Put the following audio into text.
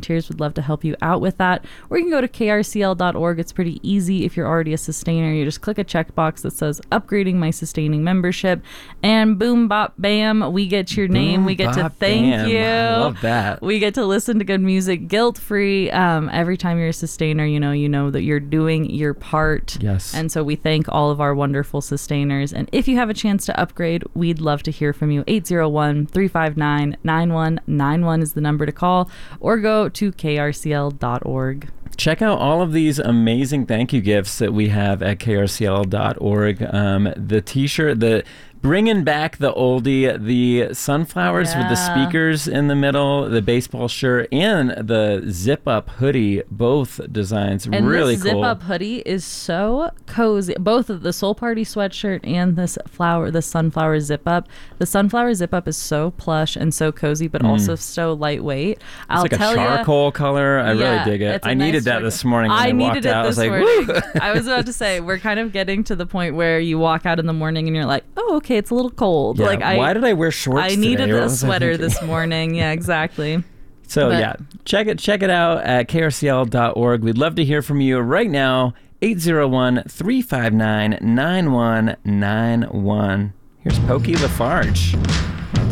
volunteers would love to help you out with that. Or you can go to krcl.org. It's pretty easy. If you're already a sustainer, you just click a checkbox that says upgrading my sustaining membership, and boom, bop, bam, we get your name. We get to thank you. I love that. We get to listen to good music guilt-free. Every time you're a sustainer, you know that you're doing your part. Yes. And so we thank all of our wonderful sustainers. And if you have a chance to upgrade, we'd love to hear from you. 801-359-9191 is the number to call, or go to krcl.org. Check out all of these amazing thank you gifts that we have at krcl.org. The t-shirt, the bringing back the oldie, the sunflowers with the speakers in the middle, the baseball shirt, and the zip-up hoodie, both designs and really this cool. Zip-up hoodie is so cozy. Both of the Soul Party sweatshirt and the sunflower zip-up. The sunflower zip-up is so plush and so cozy, but also so lightweight. It's like a charcoal color. I really dig it. I needed that this morning when I walked out. I was like, woo! I was about to say, we're kind of getting to the point where you walk out in the morning and you're like, oh, okay, it's a little cold. Yeah, like, why did I wear shorts I needed today? a sweater this morning. Yeah, exactly. So check it out at krcl.org. We'd love to hear from you right now. 801-359-9191. Here's Pokey Lafarge.